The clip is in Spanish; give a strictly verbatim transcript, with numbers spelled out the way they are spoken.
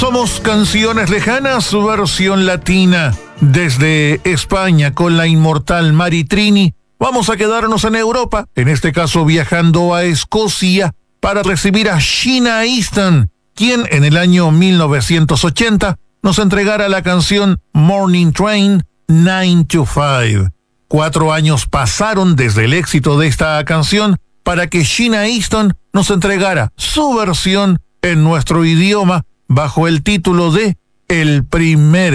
Somos Canciones Lejanas, su versión latina. Desde España, con la inmortal Mari Trini, vamos a quedarnos en Europa, en este caso viajando a Escocia, para recibir a Sheena Easton, quien en el año mil novecientos ochenta nos entregara la canción Morning Train nine to five. Cuatro años pasaron desde el éxito de esta canción para que Sheena Easton nos entregara su versión en nuestro idioma bajo el título de El Primer